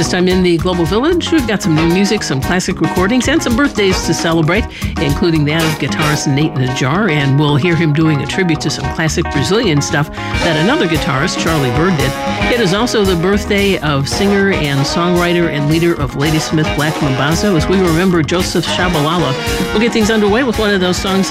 This time in the Global Village, we've got some new music, some classic recordings, and some birthdays to celebrate, including that of guitarist Nate Najar, and we'll hear him doing a tribute to some classic Brazilian stuff that another guitarist, Charlie Byrd, did. It is also the birthday of singer and songwriter and leader of Ladysmith Black Mambazo as we remember Joseph Shabalala. We'll get things underway with one of those songs